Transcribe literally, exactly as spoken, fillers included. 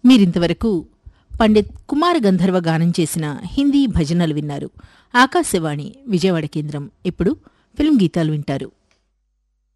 మీరింతవరకు పండిత్ కుమార గంధర్వ గానం చేసిన హిందీ భజనలు విన్నారు. ఆకాశవాణి విజయవాడ కేంద్రం. ఇప్పుడు ఫిల్మ్ గీతాలు వింటారు.